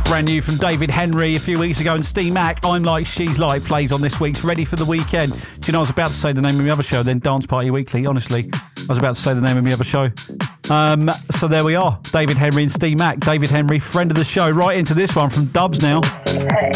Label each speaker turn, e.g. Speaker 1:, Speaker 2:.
Speaker 1: Brand new from David Henry a few weeks ago, and Steve Mac, I'm Like She's Like, plays on this week's Ready for the Weekend. Do you know, I was about to say the name of my other show, then Dance Party Weekly, honestly. I was about to say the name of my other show. So there we are, David Henry and Steve Mac. David Henry, friend of the show, right into this one from Dubs now.
Speaker 2: Hey.